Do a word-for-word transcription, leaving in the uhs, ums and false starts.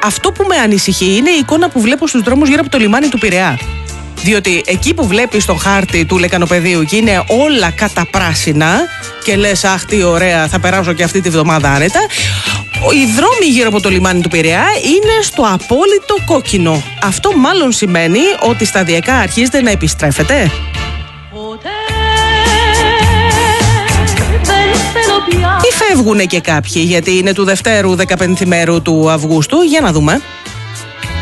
αυτό που με ανησυχεί είναι η εικόνα που βλέπω στους δρόμους γύρω από το λιμάνι του Πειραιά. Διότι εκεί που βλέπεις τον χάρτη του λεκανοπεδίου και είναι όλα καταπράσινα και λες αχ τι ωραία, θα περάσω και αυτή τη βδομάδα άνετα, οι δρόμοι γύρω από το λιμάνι του Πειραιά είναι στο απόλυτο κόκκινο. Αυτό μάλλον σημαίνει ότι σταδιακά αρχίζετε να επιστρέφετε. Ή φεύγουνε και κάποιοι, γιατί είναι του Δευτέρου δεκαπενθημέρου του Αυγούστου. Για να δούμε.